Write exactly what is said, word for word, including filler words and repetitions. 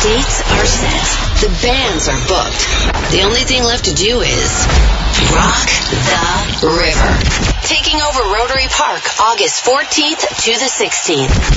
dates are set. The bands are booked. The only thing left to do is rock the river. Taking over Rotary Park August fourteenth to the sixteenth.